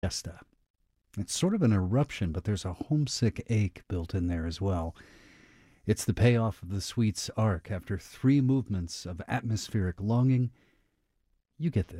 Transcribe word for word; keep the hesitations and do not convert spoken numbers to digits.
Fiesta. It's sort of an eruption, but there's a homesick ache built in there as well. It's the payoff of the suite's arc after three movements of atmospheric longing. You get the